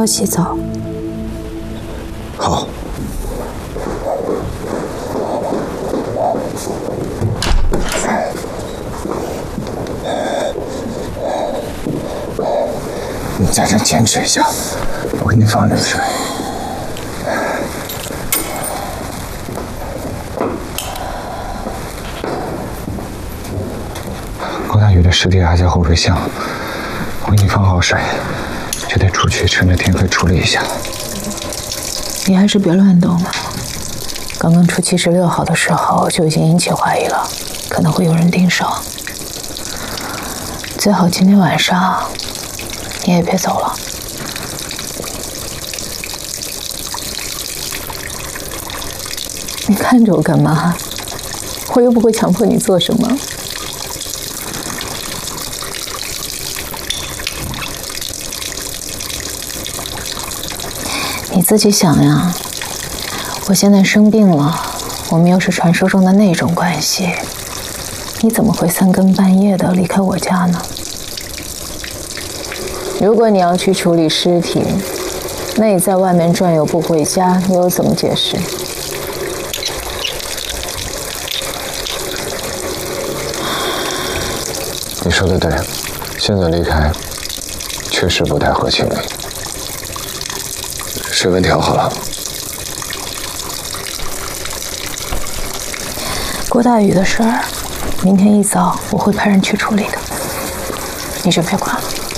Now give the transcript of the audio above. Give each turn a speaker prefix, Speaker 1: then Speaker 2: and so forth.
Speaker 1: 要洗澡。
Speaker 2: 好。你在这坚持一下，我给你放热水。高大宇的尸体还在后备箱，我给你放好水，就得出去趁着天黑处理一下。
Speaker 1: 你还是别乱动了。刚刚出76号的时候就已经引起怀疑了，可能会有人盯梢。最好今天晚上你也别走了。你看着我干嘛？我又不会强迫你做什么。你自己想呀，我现在生病了，我们又是传说中的那种关系，你怎么会3更半夜的离开我家呢？如果你要去处理尸体，那你在外面转悠不回家，你又怎么解释？
Speaker 2: 你说的对，现在离开确实不太合情理。水温调好了。
Speaker 1: 郭大宇的事儿，明天一早我会派人去处理的，你就别管了。